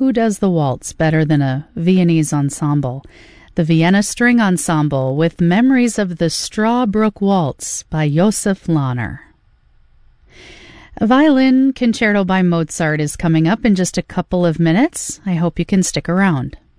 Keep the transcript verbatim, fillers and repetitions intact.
who does the waltz better than a Viennese ensemble? The Vienna String Ensemble with Memories of the Strawbrook Waltz by Joseph Lahner. A violin concerto by Mozart is coming up in just a couple of minutes. I hope you can stick around.